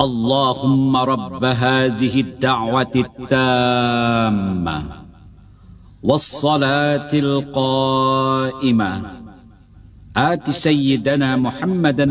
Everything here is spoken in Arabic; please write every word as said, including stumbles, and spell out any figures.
اللهم رب هذه الدعوة التامة والصلاة القائمة آت سيدنا محمدا